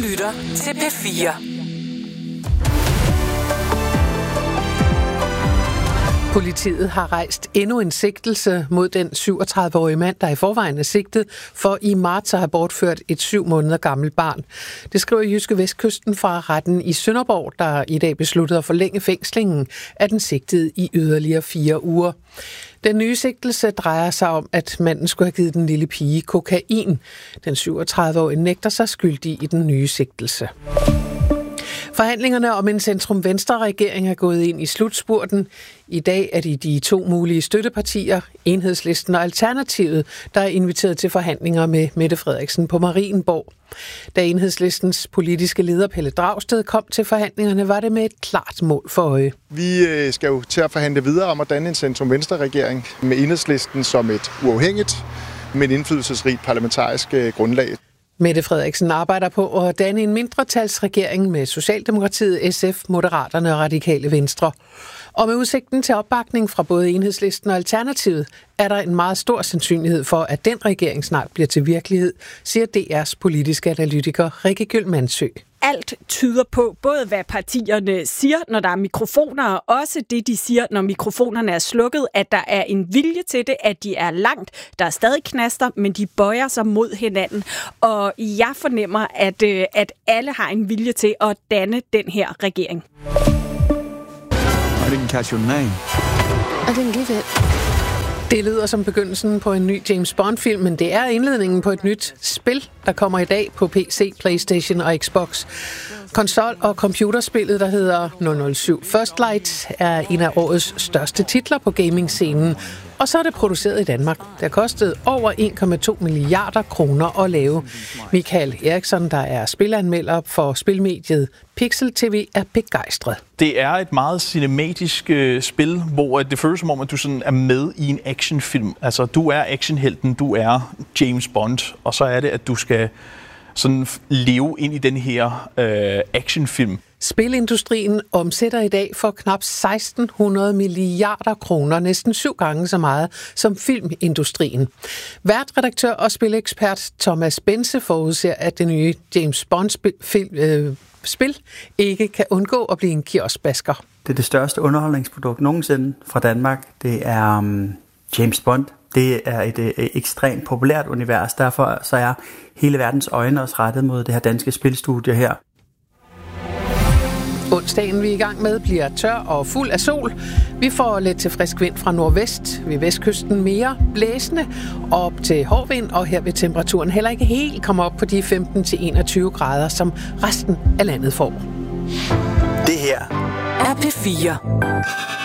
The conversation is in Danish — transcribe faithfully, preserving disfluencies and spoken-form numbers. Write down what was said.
lytter til P fire. Politiet har rejst endnu en sigtelse mod den syvogtredive-årige mand, der i forvejen er sigtet for i marts at have bortført et syv måneder gammelt barn. Det skriver Jyske Vestkysten fra retten i Sønderborg, der i dag besluttede at forlænge fængslingen af den sigtede i yderligere fire uger. Den nye sigtelse drejer sig om, at manden skulle have givet den lille pige kokain. Den syvogtredive-årige nægter sig skyldig i den nye sigtelse. Forhandlingerne om en centrum-venstre-regering er gået ind i slutspurten. I dag er det de to mulige støttepartier, Enhedslisten og Alternativet, der er inviteret til forhandlinger med Mette Frederiksen på Marienborg. Da Enhedslistens politiske leder Pelle Dragsted kom til forhandlingerne, var det med et klart mål for øje. Vi skal jo til at forhandle videre om at danne en centrum-venstre-regering med Enhedslisten som et uafhængigt, men indflydelsesrigt parlamentarisk grundlag. Mette Frederiksen arbejder på at danne en mindretalsregering med Socialdemokratiet, S F, Moderaterne og Radikale Venstre. Og med udsigten til opbakning fra både Enhedslisten og Alternativet, er der en meget stor sandsynlighed for, at den regering snart bliver til virkelighed, siger D R's politiske analytiker Rikke Gyld-Mandsø. Alt tyder på, både hvad partierne siger, når der er mikrofoner, og også det, de siger, når mikrofonerne er slukket, at der er en vilje til det, at de er langt. Der er stadig knaster, men de bøjer sig mod hinanden. Og jeg fornemmer, at, at alle har en vilje til at danne den her regering. I didn't catch your name. I didn't give it. Det lyder som begyndelsen på en ny James Bond-film, men det er indledningen på et nyt spil, der kommer i dag på P C, PlayStation og Xbox. Konsol- og computerspillet, der hedder nul nul syv First Light, er en af årets største titler på gaming-scenen. Og så er det produceret i Danmark. Det har kostet over en komma to milliarder kroner at lave. Michael Eriksson, der er spilanmelder for spilmediet Pixel T V, er begejstret. Det er et meget cinematisk øh, spil, hvor det føles som om, at du sådan er med i en actionfilm. Altså, du er actionhelten, du er James Bond, og så er det, at du skal sådan leve ind i den her øh, actionfilm. Spilindustrien omsætter i dag for knap seksten hundrede milliarder kroner, næsten syv gange så meget som filmindustrien. Værtredaktør og spilekspert Thomas Bense forudser, at det nye James Bond-spil øh, spil ikke kan undgå at blive en kioskbasker. Det er det største underholdningsprodukt nogensinde fra Danmark. Det er um, James Bond. Det er et øh, ekstremt populært univers. Derfor så er hele verdens øjne også rettet mod det her danske spilstudie her. Onsdagen, vi er i gang med, bliver tør og fuld af sol. Vi får lidt til frisk vind fra nordvest, ved vestkysten mere blæsende, op til hård vind, og her vil temperaturen heller ikke helt komme op på de femten til enogtyve grader, som resten af landet får. Det her er P fire.